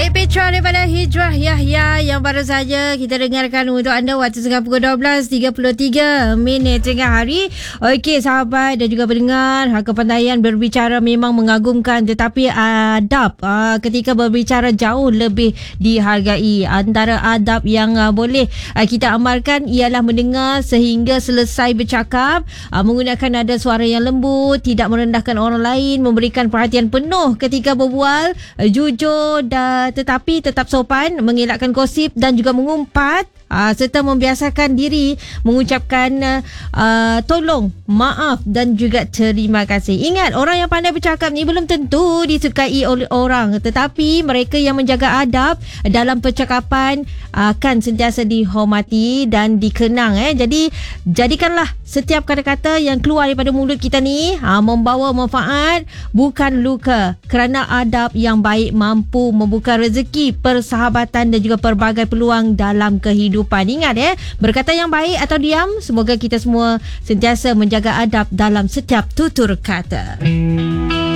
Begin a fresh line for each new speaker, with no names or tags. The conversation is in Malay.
Baik, Petra daripada Hijrah Yahya yang baru saja kita dengarkan untuk anda waktu tengah pukul 12.33 tengah hari. Okey, sahabat dan juga pendengar, kepandaian berbicara memang mengagumkan, tetapi adab ketika berbicara jauh lebih dihargai. Antara adab yang boleh kita amalkan ialah mendengar sehingga selesai bercakap, menggunakan nada suara yang lembut, tidak merendahkan orang lain, memberikan perhatian penuh ketika berbual, jujur tetapi tetap sopan, mengelakkan gosip dan juga mengumpat, serta membiasakan diri mengucapkan tolong, maaf dan juga terima kasih. Ingat, orang yang pandai bercakap ni belum tentu disukai oleh orang, tetapi mereka yang menjaga adab dalam percakapan akan sentiasa dihormati dan dikenang. Jadi jadikanlah setiap kata-kata yang keluar daripada mulut kita ni membawa manfaat, bukan luka, kerana adab yang baik mampu membuka rezeki, persahabatan dan juga pelbagai peluang dalam kehidupan. Ingat berkata yang baik atau diam, semoga kita semua sentiasa menjaga adab dalam setiap tutur kata.